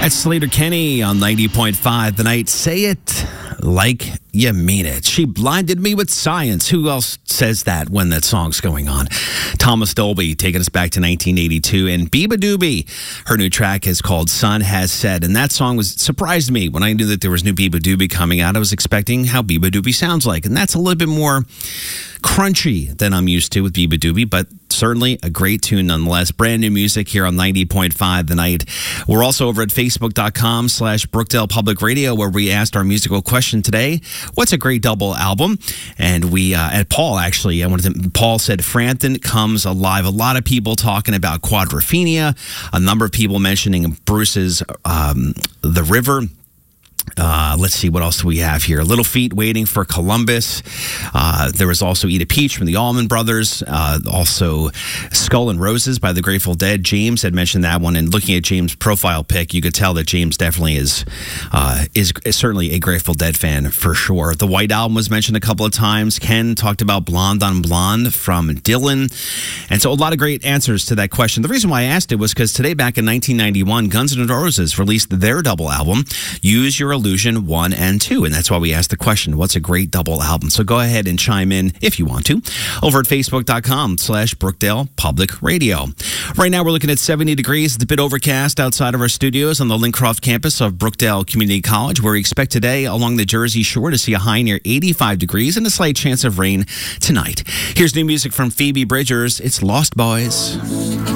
That's Slater Kenny on 90.5 The Night. Say it like you mean it. She blinded me with science. Who else says that when that song's going on? Thomas Dolby taking us back to 1982. And Biba Doobie, her new track is called Sun Has Set. And that song surprised me when I knew that there was new Biba Doobie coming out. I was expecting how Biba Doobie sounds like. And that's a little bit more crunchy than I'm used to with Biba Doobie, but certainly a great tune nonetheless. Brand new music here on 90.5 The Night. We're also over at facebook.com/Brookdale Public Radio, where we asked our musical question today: what's a great double album? And we, at Paul, actually, Paul said Frampton Comes Alive. A lot of people talking about Quadrophenia, a number of people mentioning Bruce's The River. Let's see, what else do we have here? Little Feat, Waiting for Columbus. There was also Eat a Peach from the Allman Brothers. Also Skull and Roses by the Grateful Dead. James had mentioned that one, and looking at James' profile pic, you could tell that James definitely is certainly a Grateful Dead fan for sure. The White Album was mentioned a couple of times. Ken talked about Blonde on Blonde from Dylan. And so a lot of great answers to that question. The reason why I asked it was because today, back in 1991, Guns N' Roses released their double album, Use Your Illusion 1 and 2. And that's why we asked the question, what's a great double album? So go ahead and chime in if you want to over at facebook.com/Brookdale Public Radio. Right now we're looking at 70 degrees. It's a bit overcast outside of our studios on the Lincroft campus of Brookdale Community College, where we expect today along the Jersey Shore to see a high near 85 degrees and a slight chance of rain tonight. Here's new music from Phoebe Bridgers. It's Lost Boys.